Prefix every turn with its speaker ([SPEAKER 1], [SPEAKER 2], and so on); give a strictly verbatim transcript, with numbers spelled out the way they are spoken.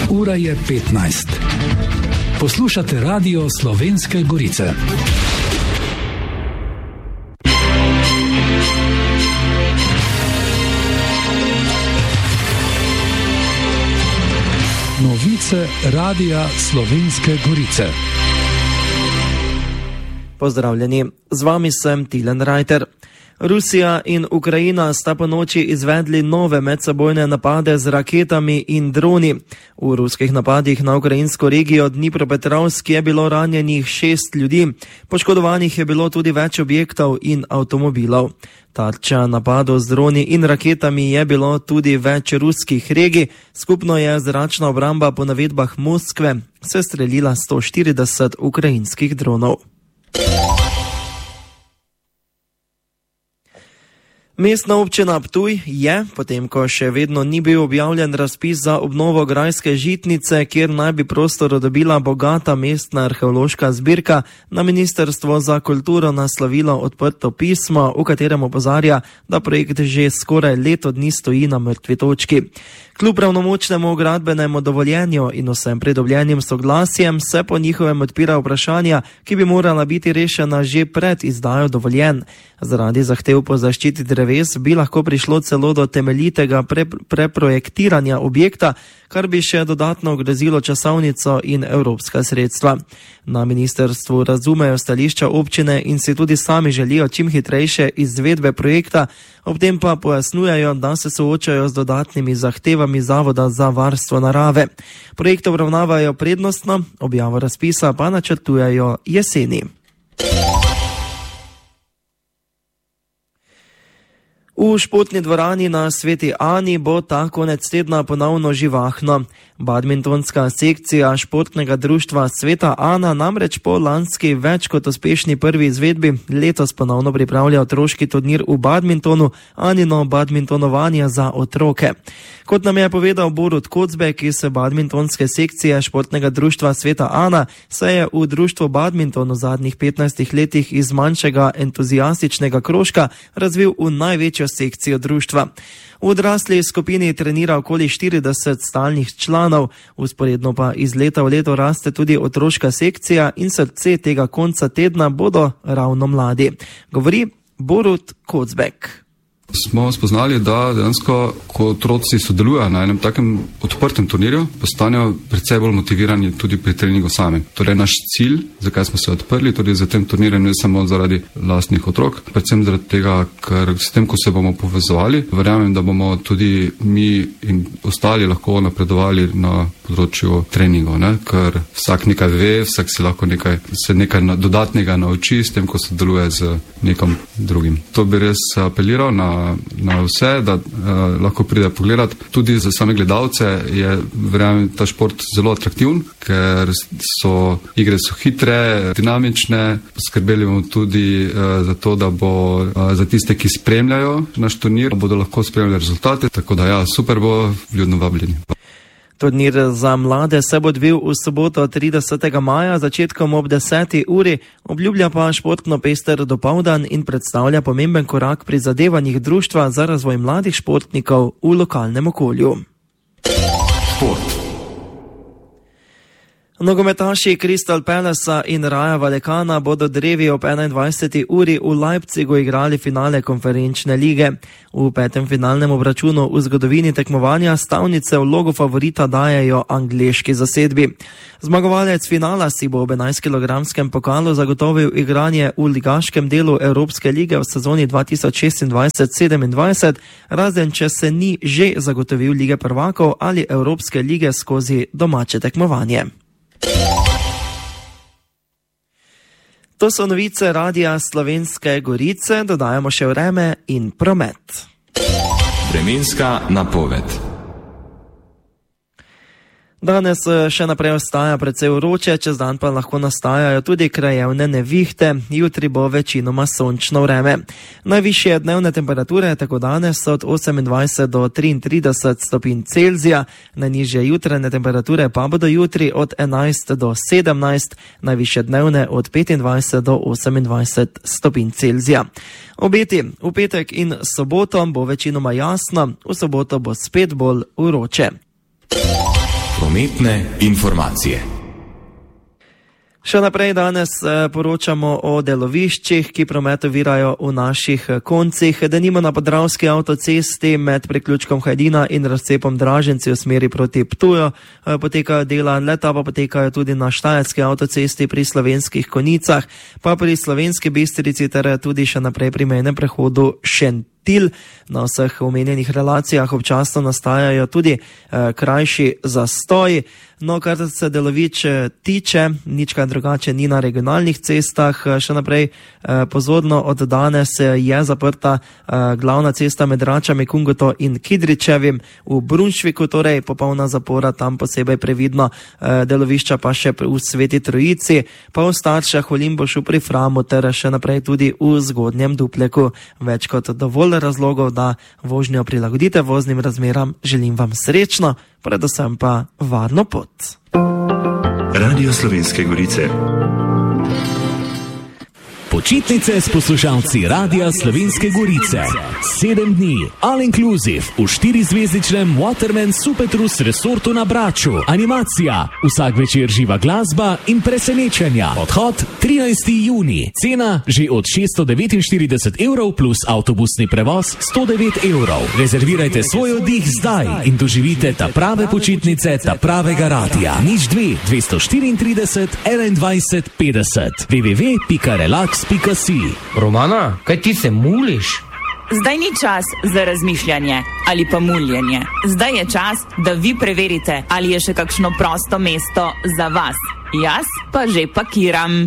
[SPEAKER 1] Ura je petnajst. Poslušate Radio Slovenske Gorice. Novice Radia Slovenske Gorice.
[SPEAKER 2] Pozdravljeni, z vami sem Tilen Rajter. Rusija in Ukrajina sta po noči izvedli nove medsebojne napade z raketami in droni. V ruskih napadih na ukrajinsko regijo Dnipropetrovsk je bilo ranjenih šest ljudi. Poškodovanih je bilo tudi več objektov in avtomobilov. Tarča napadov z droni in raketami je bilo tudi več ruskih regij. Skupno je zračna obramba po navedbah Moskve sestrelila sto štirideset ukrajinskih dronov. Mestna občina Ptuj je, potem ko še vedno ni bil objavljen razpis za obnovo grajske žitnice, kjer naj bi prostor dobila bogata mestna arheološka zbirka, na Ministrstvo za kulturo naslovilo odprto pismo, v katerem opozarja, da projekt že skoraj leto dni stoji na mrtvi točki. Kljub pravnomočnemu gradbenemu dovoljenju in vsem pridobljenim soglasjem se po njihovem odpira vprašanja, ki bi morala biti rešena že pred izdajo dovoljenj. Zaradi zahtev po zaščiti dreves bi lahko prišlo celo do temeljitega pre, preprojektiranja objekta, kar bi še dodatno ogrozilo časovnico in evropska sredstva. Na ministrstvu razumejo stališča občine in si tudi sami želijo čim hitrejše izvedbe projekta, ob tem pa pojasnjujejo, da se soočajo z dodatnimi zahtevami Zavoda za varstvo narave. Projekt obravnavajo prednostno, objavo razpisa pa načrtujejo jeseni. V športni dvorani na Sveti Ani bo ta konec tedna ponovno živahno. Badmintonska sekcija športnega društva Sveta Ana namreč po lanski več kot uspešni prvi izvedbi letos ponovno pripravlja otroški turnir v badmintonu, Anino badmintonovanje za otroke. Kot nam je povedal Borut Kocbek iz badmintonske sekcije športnega društva Sveta Ana, se je v društvu badminton v zadnjih petnajstih letih iz manjšega entuziastičnega krožka razvil v največjo sekcijo društva. V odrasli skupini trenira okoli štirideset stalnih članov, vzporedno pa iz leta v leto raste tudi otroška sekcija in srce tega konca tedna bodo ravno mladi. Govori Borut Kocbek.
[SPEAKER 3] Smo spoznali, da dejansko, ko otroci sodelujejo na enem takem odprtem turnirju, postanejo predvsej bolj motivirani tudi pri treningu sami. Torej, naš cilj, zakaj smo se odprli, tudi za tem turnirjem, ne samo zaradi lastnih otrok, predvsem zaradi tega, ker s tem, ko se bomo povezovali, verjamem, da bomo tudi mi in ostali lahko napredovali na področju treningov, ne? Ker vsak nekaj ve, vsak si lahko nekaj, se nekaj dodatnega nauči s tem, ko sodeluje z nekom drugim. To bi res apeliral na na vse, da uh, lahko pride pogledat. Tudi za same gledalce je, verjamem, ta šport zelo atraktivn, ker so igre so hitre, dinamične. Poskrbeli bomo tudi uh, za to, da bo uh, za tiste, ki spremljajo naš turnir, bodo lahko spremljali rezultate. Tako da ja, super bo, vljudno vabljeni.
[SPEAKER 2] Turnir za mlade se bo odvil v soboto tridesetega maja začetkom ob deseti uri, obljublja pa športno pester dopoldan in predstavlja pomemben korak pri zadevanjih društva za razvoj mladih športnikov v lokalnem okolju. Šport. Nogometaši Crystal Palacea in Raja Vallecana bodo drevi ob enaindvajseti uri v Leipzigu igrali finale konferenčne lige. V petem finalnem obračunu v zgodovini tekmovanja stavnice v vlogo favorita dajejo angleški zasedbi. Zmagovalec finala si bo v enajstkilogramskem pokalu zagotovil igranje v ligaškem delu Evropske lige v sezoni dva tisoč šestindvajset sedemindvajset, razen če se ni že zagotovil lige prvakov ali Evropske lige skozi domače tekmovanje. To so novice Radia Slovenske Gorice, dodajamo še vreme in promet.
[SPEAKER 4] Vremenska napoved.
[SPEAKER 2] Danes še naprej ostaja precej vroče, čez dan pa lahko nastajajo tudi krajevne nevihte, jutri bo večinoma sončno vreme. Najvišje dnevne temperature tako danes so od osemindvajset do triintrideset stopinj Celzija, najnižje jutranje temperature pa bodo jutri od enajst do sedemnajst, najvišje dnevne od petindvajset do osemindvajset stopinj Celzija. Obeti v petek in soboto bo večinoma jasno, v soboto bo spet bolj vroče.
[SPEAKER 4] Prometne informacije.
[SPEAKER 2] Še naprej danes poročamo o deloviščih, ki promet ovirajo v naših koncih. Denimo na Podravski avtocesti med priključkom Hajdina in razcepom Draženci v smeri proti Ptuju potekajo dela, leta pa potekajo tudi na Štajerski avtocesti pri Slovenskih Konjicah, pa pri Slovenski Bistrici ter tudi še naprej pri mejnem prehodu Šentilj. Na vseh omenjenih relacijah občasno nastajajo tudi eh, krajši zastoji. No, kar se delovič tiče, nič kaj drugače ni na regionalnih cestah. Še naprej eh, pozorno od danes je zaprta eh, glavna cesta med Račami, Kungoto in Kidričevim v Brunšviku, torej popolna zapora, tam posebej previdno, eh, delovišča pa še v Sveti Trojici, pa v Staršah, v Limbušu pri Framu ter še naprej tudi v Zgodnjem Dupleku. Več kot dovolj razlogov, da vožnjo prilagodite voznim razmeram. Želim vam srečno, predvsem pa varno pot.
[SPEAKER 5] Radio Slovenske Gorice.
[SPEAKER 6] Počitnice s poslušalci Radia Slovenske Gorice. Sedem dni, all inclusive, v štirizvezdičnem Waterman Supertrus resortu na Braču. Animacija, vsak večer živa glasba in presenečenja. Odhod trinajstega junija. Cena že od šeststo devetinštirideset evrov plus avtobusni prevoz sto devet evrov. Rezervirajte svoj oddih zdaj in doživite ta prave počitnice, ta pravega radia. Nič dve, dvesto štiriintrideset, enaindvajset, petdeset. w w w pika relax pika si.
[SPEAKER 7] Romana, kaj ti se muliš?
[SPEAKER 8] Zdaj ni čas za razmišljanje ali pa muljenje. Zdaj je čas, da vi preverite, ali je še kakšno prosto mesto za vas. Jaz pa že pakiram.